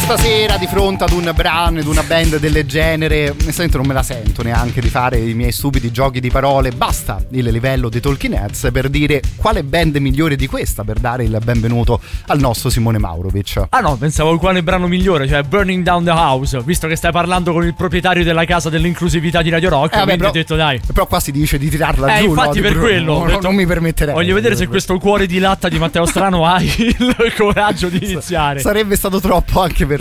Stasera di fronte ad un brano, ad una band del genere, onestamente non me la sento neanche di fare i miei stupidi giochi di parole. Basta il livello dei Talking Heads per dire quale band migliore di questa, per dare il benvenuto al nostro Simone Maurovic. Ah no, pensavo quale brano migliore, cioè Burning Down the House, visto che stai parlando con il proprietario della casa dell'inclusività di Radio Rock, quindi ho detto dai. Però qua si dice di tirarla giù, infatti, no? Per quello non mi permetterei. Voglio vedere se questo cuore di latta di Matteo Strano ha il coraggio di iniziare. Sarebbe stato troppo anche per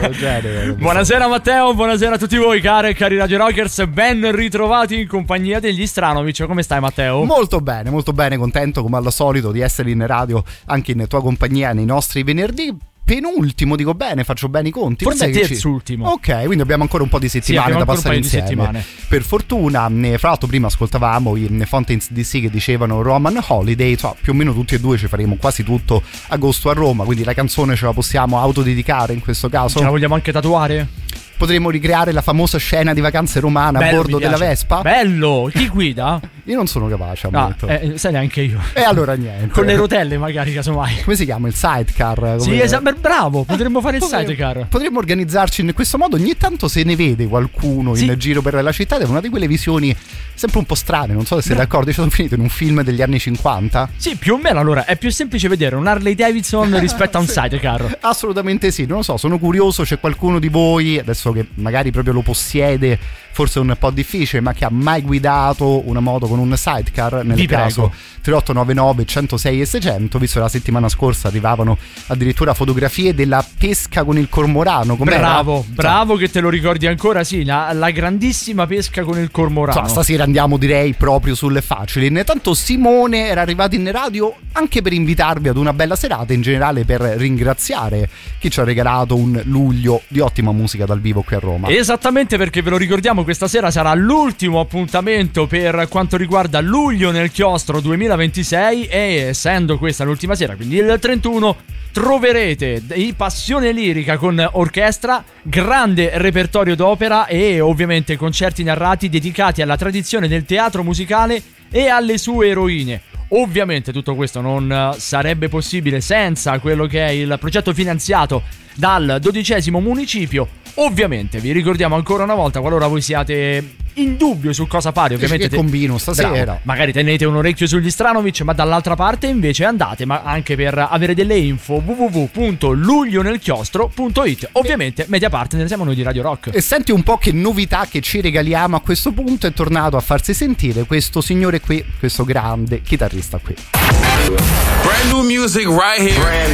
Buonasera Matteo, buonasera a tutti voi cari Radio Rockers, ben ritrovati in compagnia degli Stranovic. Come stai Matteo? Molto bene, contento come al solito di essere in radio anche in tua compagnia nei nostri venerdì. Penultimo, dico bene, faccio bene i conti. Forse terzultimo. Ok, quindi abbiamo ancora un po' di settimane da passare insieme. Per fortuna, fra l'altro prima ascoltavamo i Fountains DC che dicevano Roman Holiday, cioè, più o meno tutti e due ci faremo quasi tutto agosto a Roma, quindi la canzone ce la possiamo autodedicare in questo caso. Ce la vogliamo anche tatuare? Potremmo ricreare la famosa scena di Vacanze Romane a bordo della Vespa. Bello, chi guida? Io non sono capace, ammetto. Sai neanche io. E allora niente. Con le rotelle magari, casomai. Come si chiama? Il sidecar? Sì, esatto, bravo, potremmo fare il sidecar. Potremmo organizzarci in questo modo. Ogni tanto se ne vede qualcuno in giro per la città. È una di quelle visioni sempre un po' strane. Non so se siete d'accordo. Ci sono finito in un film degli anni 50. Sì, più o meno. Allora, è più semplice vedere un Harley Davidson rispetto a un sidecar. Assolutamente sì. Non lo so, sono curioso. C'è qualcuno di voi, adesso che magari proprio lo possiede, forse è un po' difficile, ma che ha mai guidato una moto con un sidecar? Nel Vi caso prego. 3899 106 e 600, visto che la settimana scorsa arrivavano addirittura fotografie della pesca con il cormorano. Com'era? Bravo che te lo ricordi ancora, sì, la grandissima pesca con il cormorano. Stasera andiamo direi proprio sulle facili. Intanto Simone era arrivato in radio anche per invitarvi ad una bella serata, in generale per ringraziare chi ci ha regalato un luglio di ottima musica dal vivo qui a Roma. Esattamente, perché ve lo ricordiamo, questa sera sarà l'ultimo appuntamento per quanto riguarda Luglio nel Chiostro 2026 e essendo questa l'ultima sera, quindi il 31, troverete i Passione Lirica con orchestra, grande repertorio d'opera e ovviamente concerti narrati dedicati alla tradizione del teatro musicale e alle sue eroine. Ovviamente tutto questo non sarebbe possibile senza quello che è il progetto finanziato dal 12° municipio. Ovviamente vi ricordiamo ancora una volta, qualora voi siate in dubbio su cosa fare, ovviamente che combino stasera. Bravo, magari tenete un orecchio sugli Stranovic, ma dall'altra parte invece andate, ma anche per avere delle info, www.luglionelchiostro.it. Ovviamente media partner siamo noi di Radio Rock. E senti un po' che novità che ci regaliamo a questo punto. È tornato a farsi sentire questo signore qui, questo grande chitarrista qui. Brand new music right here. Brand